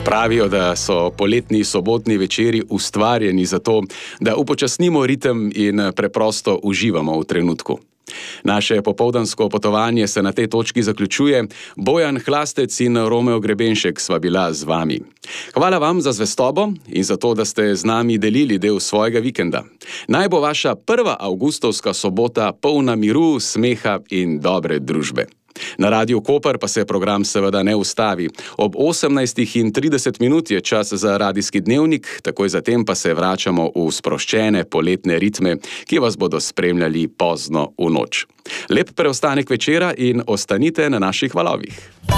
Pravijo, da so poletni sobotni večeri ustvarjeni za to, da upočasnimo ritem in preprosto uživamo v trenutku. Naše popoldansko potovanje se na tej točki zaključuje. Bojan Hlastec in Romeo Grebenšek sva bila z vami. Hvala vam za zvestobo in za to, da ste z nami delili del svojega vikenda. Naj bo vaša prva avgustovska sobota polna miru, smeha in dobre družbe. Na Radiu Koper pa se program seveda ne ustavi. Ob 18:30 je čas za radijski dnevnik, takoj zatem pa se vračamo v sproščene poletne ritme, ki vas bodo spremljali pozno v noč. Lep preostanek večera in ostanite na naših valovih.